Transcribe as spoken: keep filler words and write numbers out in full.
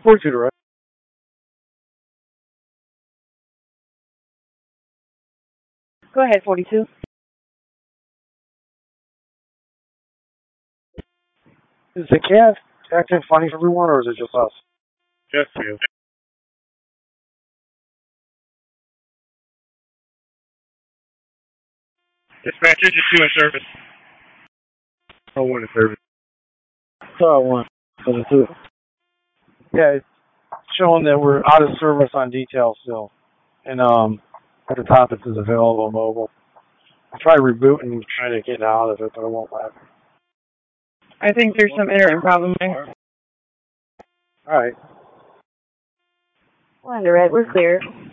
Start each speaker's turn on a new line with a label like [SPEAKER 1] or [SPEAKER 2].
[SPEAKER 1] forty-two, right?
[SPEAKER 2] Go ahead, forty-two.
[SPEAKER 1] Is the cat acting funny for everyone, or is it just us?
[SPEAKER 3] Just you. Dispatcher, just two in service.
[SPEAKER 1] Oh, one in service.
[SPEAKER 4] So one. So the two.
[SPEAKER 1] Yeah, it's showing that we're out of service on detail still. And um, at the top it says available mobile. I tried rebooting and trying to get out of it, but it won't let me.
[SPEAKER 2] I think there's some internet problem there.
[SPEAKER 1] All right.
[SPEAKER 2] Well, you're right. We're clear.